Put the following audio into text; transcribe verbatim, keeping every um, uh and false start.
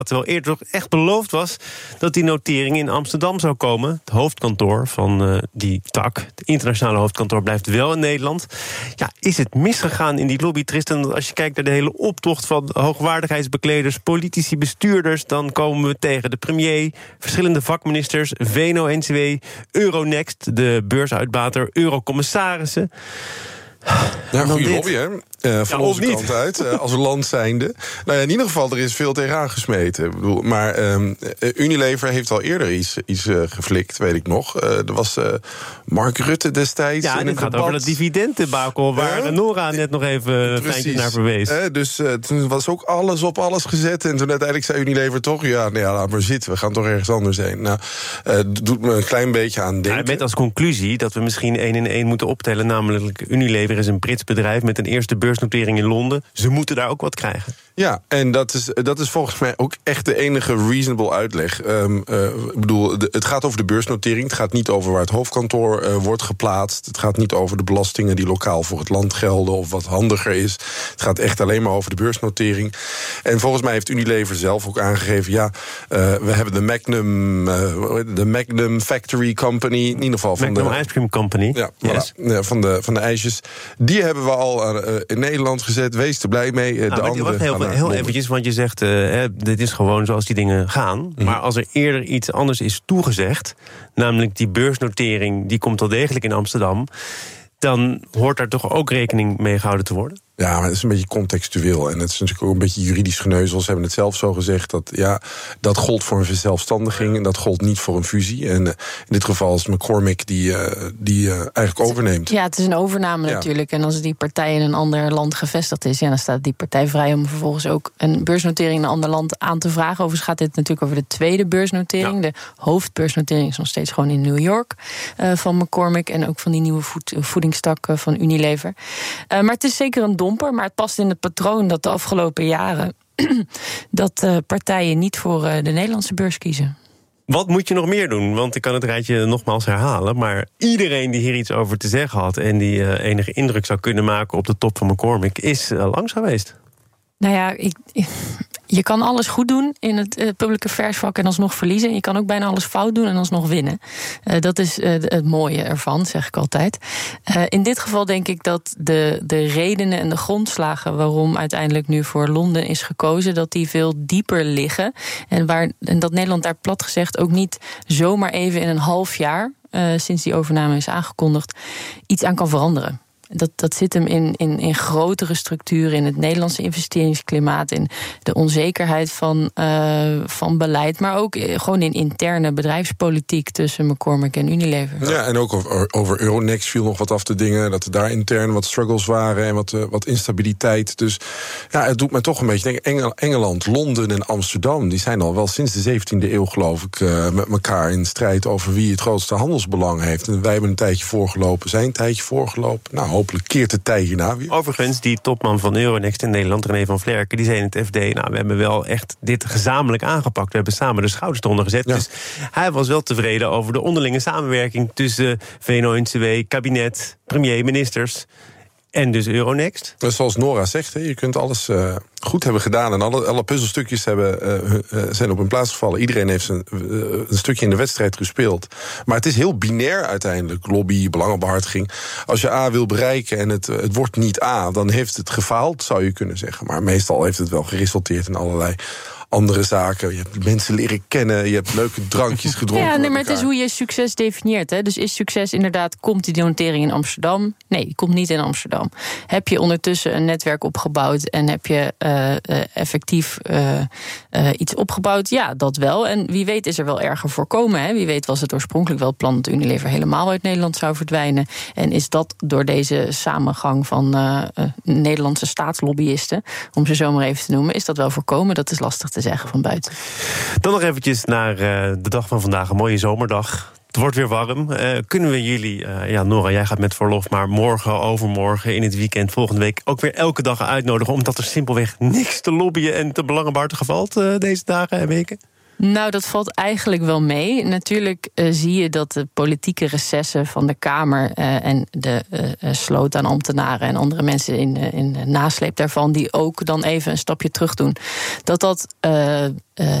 Terwijl eerder toch echt beloofd was dat die notering in Amsterdam zou komen. Het hoofdkantoor van uh, die tak, het internationale hoofdkantoor, blijft wel in Nederland. Ja, is het misgegaan in die lobby, Tristan? Als je kijkt naar de hele optocht van hoogwaardigheidsbekleders, politici, bestuurders, dan komen we tegen de premier, verschillende vakministers, V N O N C W, Euronext, de beursuitbater, eurocommissarissen. Ja, goede lobby, hè? Uh, van ja, onze niet. kant uit, uh, als land zijnde. Nou ja, in ieder geval, er is veel tegenaan gesmeten. Ik bedoel, maar um, Unilever heeft al eerder iets, iets uh, geflikt, weet ik nog. Uh, er was uh, Mark Rutte destijds Ja, in dit het gaat debat. over dat dividenddebakel, waar uh, Nora net nog even fijntjes naar verwees. Uh, dus uh, toen was ook alles op alles gezet. En toen uiteindelijk zei Unilever toch, ja, nou ja, laat maar zitten. We gaan toch ergens anders heen. Nou, uh, doet me een klein beetje aan denken. Ja, met als conclusie dat we misschien één in één moeten optellen. Namelijk, Unilever is een Brits bedrijf met een eerste beursnotering in Londen. Ze moeten daar ook wat krijgen. Ja, en dat is, dat is volgens mij ook echt de enige reasonable uitleg. Um, uh, ik bedoel, de, het gaat over de beursnotering. Het gaat niet over waar het hoofdkantoor uh, wordt geplaatst. Het gaat niet over de belastingen die lokaal voor het land gelden of wat handiger is. Het gaat echt alleen maar over de beursnotering. En volgens mij heeft Unilever zelf ook aangegeven, ja, uh, we hebben de Magnum, uh, de Magnum Factory Company, in ieder geval van Magnum de Ice Cream Company. Ja, Yes. voilà, ja, van de van de ijsjes. Die hebben we al uh, in Nederland gezet. Wees er blij mee. Uh, Nou, de maar andere wacht heel, heel eventjes, want je zegt, uh, dit is gewoon zoals die dingen gaan. Mm-hmm. Maar als er eerder iets anders is toegezegd, namelijk die beursnotering, die komt wel degelijk in Amsterdam, dan hoort daar toch ook rekening mee gehouden te worden? Ja, maar het is een beetje contextueel. En het is natuurlijk ook een beetje juridisch geneuzel. Ze hebben het zelf zo gezegd. Dat, ja, dat gold voor een verzelfstandiging en dat gold niet voor een fusie. En uh, in dit geval is McCormick die, uh, die uh, eigenlijk overneemt. Ja, het is een overname ja. natuurlijk. En als die partij in een ander land gevestigd is, ja, dan staat die partij vrij om vervolgens ook een beursnotering in een ander land aan te vragen. Overigens gaat dit natuurlijk over de tweede beursnotering. Ja. De hoofdbeursnotering is nog steeds gewoon in New York uh, van McCormick en ook van die nieuwe voed, voedingstak uh, van Unilever. Uh, maar het is zeker een dom. Maar het past in het patroon dat de afgelopen jaren dat uh, partijen niet voor uh, de Nederlandse beurs kiezen. Wat moet je nog meer doen? Want ik kan het rijtje nogmaals herhalen. Maar iedereen die hier iets over te zeggen had en die uh, enige indruk zou kunnen maken op de top van McCormick is uh, langs geweest. Nou ja, ik, ik, je kan alles goed doen in het uh, public affairs vak en alsnog verliezen. En je kan ook bijna alles fout doen en alsnog winnen. Uh, dat is uh, het mooie ervan, zeg ik altijd. Uh, in dit geval denk ik dat de, de redenen en de grondslagen waarom uiteindelijk nu voor Londen is gekozen, dat die veel dieper liggen. En, waar, en dat Nederland daar plat gezegd ook niet zomaar even in een half jaar, uh, sinds die overname is aangekondigd, iets aan kan veranderen. Dat, dat zit hem in, in, in grotere structuren, in het Nederlandse investeringsklimaat, in de onzekerheid van, uh, van beleid, maar ook gewoon in interne bedrijfspolitiek tussen McCormick en Unilever. Ja, en ook over, over Euronext viel nog wat af te dingen, dat er daar intern wat struggles waren en wat, uh, wat instabiliteit. Dus ja, het doet me toch een beetje denken, Engel, Engeland, Londen en Amsterdam, die zijn al wel sinds de zeventiende eeuw, geloof ik, uh, met elkaar in strijd over wie het grootste handelsbelang heeft. En wij hebben een tijdje voorgelopen, zijn een tijdje voorgelopen. Nou, hopelijk keert het tij hierna weer. Overigens, die topman van Euronext in Nederland, René van Vlerken, die zei in het F D, nou, we hebben wel echt dit gezamenlijk aangepakt. We hebben samen de schouders eronder gezet. Ja. Dus hij was wel tevreden over de onderlinge samenwerking tussen V N O N C W, kabinet, premier, ministers en dus Euronext. Dus zoals Nora zegt, je kunt alles uh, goed hebben gedaan en alle, alle puzzelstukjes hebben, uh, uh, zijn op hun plaats gevallen. Iedereen heeft een, uh, een stukje in de wedstrijd gespeeld. Maar het is heel binair uiteindelijk, lobby, belangenbehartiging. Als je A wil bereiken en het, het wordt niet A, dan heeft het gefaald, zou je kunnen zeggen. Maar meestal heeft het wel geresulteerd in allerlei andere zaken. Je hebt mensen leren kennen, je hebt leuke drankjes gedronken. Ja, nee, maar het is hoe je succes definieert. Hè. Dus is succes inderdaad, komt die notering in Amsterdam? Nee, die komt niet in Amsterdam. Heb je ondertussen een netwerk opgebouwd en heb je uh, uh, effectief uh, uh, iets opgebouwd? Ja, dat wel. En wie weet is er wel erger voorkomen. Hè. Wie weet was het oorspronkelijk wel het plan dat Unilever helemaal uit Nederland zou verdwijnen. En is dat door deze samengang van uh, uh, Nederlandse staatslobbyisten, om ze zo maar even te noemen, is dat wel voorkomen? Dat is lastig te zeggen van buiten. Dan nog eventjes naar uh, de dag van vandaag, een mooie zomerdag. Het wordt weer warm. Uh, kunnen we jullie, uh, ja, Nora, jij gaat met verlof, maar morgen, overmorgen, in het weekend, volgende week ook weer elke dag uitnodigen, omdat er simpelweg niks te lobbyen en te belangenbehartigen valt uh, deze dagen en weken? Nou, dat valt eigenlijk wel mee. Natuurlijk uh, zie je dat de politieke recessen van de Kamer uh, en de uh, sloot aan ambtenaren en andere mensen in, uh, in de nasleep daarvan, die ook dan even een stapje terug doen, dat dat uh, uh,